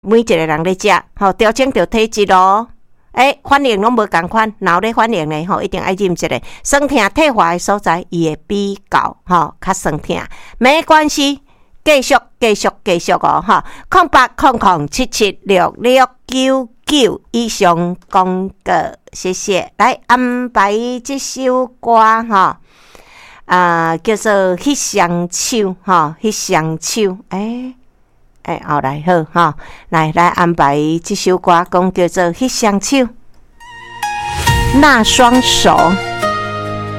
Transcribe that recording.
每一个人咧食，调整着体质咯。反应拢无共款，脑咧反应咧，一定爱啉一个酸痛退化的所在，伊会比较较酸痛，没关系，继续哦0800776699以上广告，谢谢。来安排这首歌叫做《迄双手》迄双手，后来好来安排这首歌，讲叫做《迄双手》，那双手。